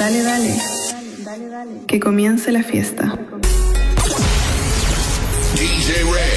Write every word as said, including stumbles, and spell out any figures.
Dale, dale. Que comience la fiesta. D J Red.